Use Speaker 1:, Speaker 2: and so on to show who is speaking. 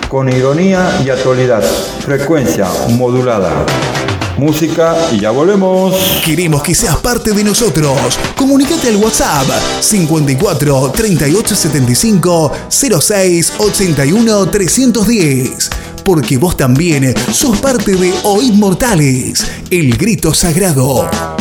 Speaker 1: con ironía y actualidad. Frecuencia modulada. Música y ya volvemos.
Speaker 2: Queremos que seas parte de nosotros. Comunícate al WhatsApp 54 38 75 06 81 310. Porque vos también sos parte de Oíd Mortales, el grito sagrado.